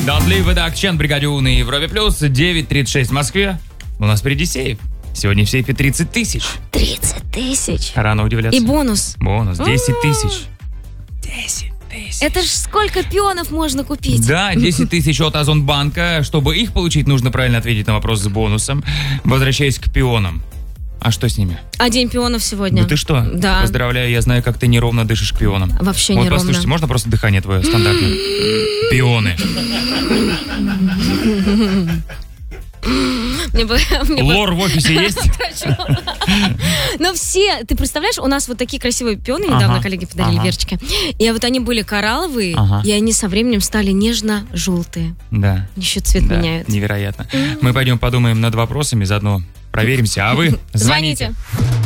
Донтлив и Дакчен, бригаде У на Европе Плюс, 9:36 в Москве. У нас впереди сейф. Сегодня в сейфе 30 тысяч. 30 тысяч. Рано удивляться. И бонус. Бонус, 10 тысяч. 10 тысяч. Это ж сколько пионов можно купить? Да, 10 тысяч от Озонбанка. Чтобы их получить, нужно правильно ответить на вопрос с бонусом. Возвращаясь к пионам. А что с ними? А день пионов сегодня. Да ты что? Да. Поздравляю, я знаю, как ты неровно дышишь к пионам. Вообще вот, неровно. Послушайте, можно просто дыхание твое стандартное? Пионы. Лор в офисе есть? Но все, ты представляешь, у нас вот такие красивые пионы недавно коллеги подарили Верочке. И вот они были коралловые, и они со временем стали нежно-желтые. Да. Еще цвет меняют. Невероятно. Мы пойдем подумаем над вопросами, заодно проверимся, а вы звоните.